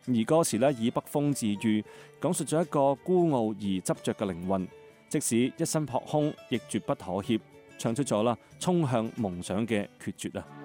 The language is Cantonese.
而歌詞呢以北風自喻，講述咗一個孤傲而執着嘅靈魂，即使一身撲空，亦絕不妥協，唱出咗啦衝向夢想嘅決絕啊！